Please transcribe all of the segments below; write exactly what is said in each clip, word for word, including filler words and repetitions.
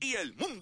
y el mundo.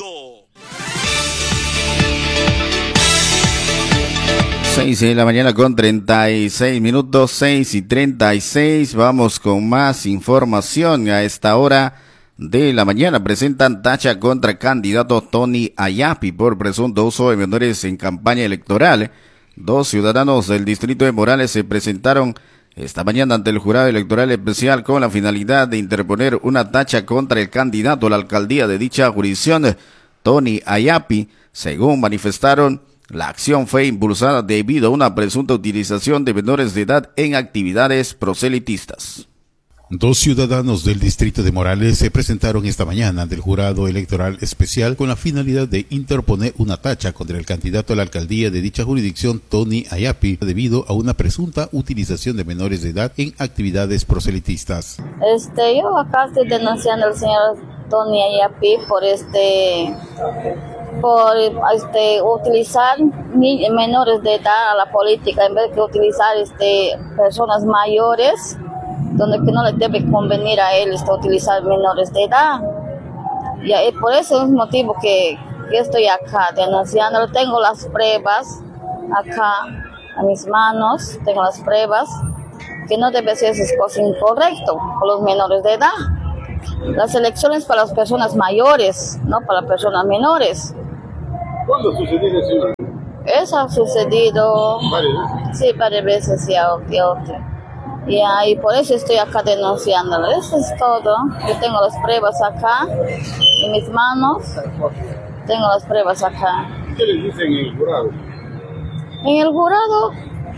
seis de la mañana con treinta y seis minutos, seis y treinta y seis. Vamos con más información a esta hora de la mañana. Presentan tacha contra candidato Tony Ayapi por presunto uso de menores en campaña electoral. Dos ciudadanos del distrito de Morales se presentaron esta mañana ante el jurado electoral especial con la finalidad de interponer una tacha contra el candidato a la alcaldía de dicha jurisdicción, Tony Ayapi. Según manifestaron, la acción fue impulsada debido a una presunta utilización de menores de edad en actividades proselitistas. Dos ciudadanos del distrito de Morales se presentaron esta mañana ante el jurado electoral especial con la finalidad de interponer una tacha contra el candidato a la alcaldía de dicha jurisdicción, Tony Ayapi, debido a una presunta utilización de menores de edad en actividades proselitistas. Este, yo acá estoy denunciando al señor Tony Ayapi por este... por este utilizar ni, menores de edad a la política en vez de utilizar este personas mayores, donde que no le debe convenir a él este, utilizar menores de edad. Y, y por ese es el motivo que, que estoy acá denunciando. Tengo las pruebas acá a mis manos, tengo las pruebas que no debe ser esas cosas incorrectas con los menores de edad. Las elecciones para las personas mayores, no para las personas menores. ¿Cuándo ha sucedido eso? Eso ha sucedido varias veces. Sí, varias veces ya, ok, ok. Ya, y por eso estoy acá denunciándolo. Eso es todo. Yo tengo las pruebas acá en mis manos. Tengo las pruebas acá. ¿Qué les dicen en el jurado? En el jurado,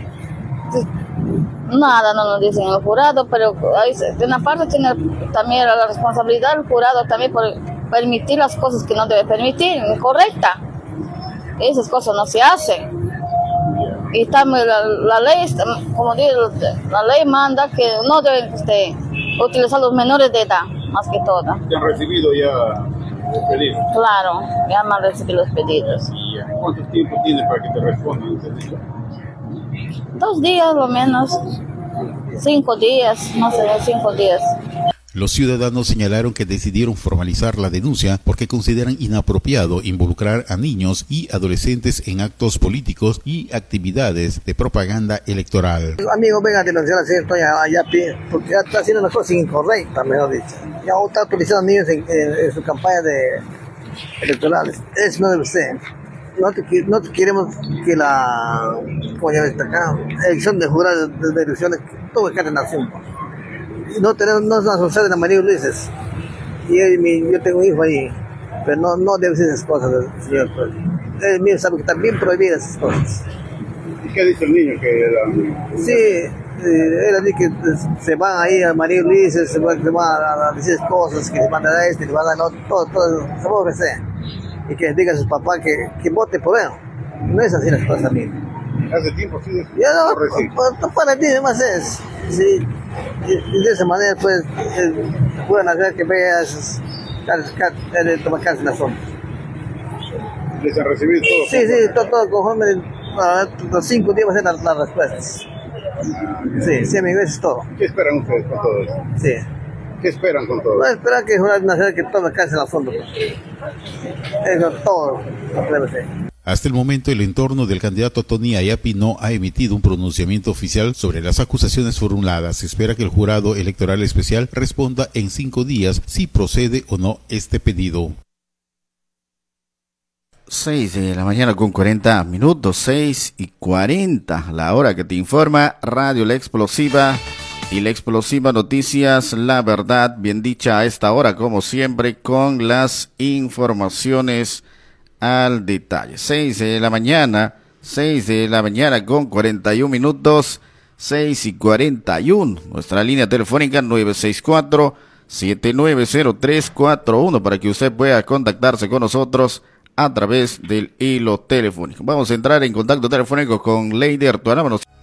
nada, no nos dicen en el jurado, pero de una parte tiene también la responsabilidad del jurado también por permitir las cosas que no debe permitir, incorrecta. Esas cosas no se hacen. Y también la, la ley, como digo, la ley manda que no deben este, utilizar los menores de edad, más que todo. ¿Te han recibido ya los pedidos? Claro, ya me han recibido los pedidos. ¿Y cuánto tiempo tienes para que te respondan? Dos días lo menos, cinco días, no sé, cinco días. Los ciudadanos señalaron que decidieron formalizar la denuncia porque consideran inapropiado involucrar a niños y adolescentes en actos políticos y actividades de propaganda electoral. Amigo, venga a denunciar al señor Tony Ayapi porque ya está haciendo una cosa incorrecta, mejor dicho. Ya está utilizando niños en, en, en su campaña de electorales. Eso no debe ser. No, te, no te queremos que la como ya está acá, elección de jurados de, de elecciones, todo el que en asunto. No tenemos, no nos sucede en María Luises. Y él, mi, yo tengo un hijo ahí, pero no, no debe ser esas cosas, señor. Él mismo sabe que están bien prohibidas esas cosas. ¿Y qué dice el niño? Que la... Sí, eh, él dice que se van ahí a María Luises, se van, se van a, a decir cosas, que se van a dar esto, que van a dar todo, todo, todo lo que sea. Y que les diga a sus papás que, que vote por él. No es así las cosas también. Hace tiempo sí. Ya no, no para ti, más es. Sí. Y de esa manera, pues, eh, pueden hacer que veas, tomar cáncer en la zona. ¿Les han recibido todo? Sí, sí, todo, todo conforme, a los cinco días va a ser las, las respuestas. Sí, sí, mi vez es todo. ¿Qué esperan ustedes con todo eso? Sí. ¿Qué esperan con todo eso? No, esperan que Juan Nacional que tome cáncer en la zona. Eso todo lo que debe ser. Hasta el momento, el entorno del candidato Tony Ayapi no ha emitido un pronunciamiento oficial sobre las acusaciones formuladas. Se espera que el jurado electoral especial responda en cinco días si procede o no este pedido. seis de la mañana con cuarenta minutos, seis y cuarenta, la hora que te informa Radio La Explosiva y La Explosiva Noticias, la verdad bien dicha a esta hora, como siempre, con las informaciones al detalle. seis de la mañana, seis de la mañana con cuarenta y un minutos, seis y cuarenta y uno. Nuestra línea telefónica nueve seis cuatro, siete nueve cero tres cuatro uno para que usted pueda contactarse con nosotros a través del hilo telefónico. Vamos a entrar en contacto telefónico con Lady Artuana.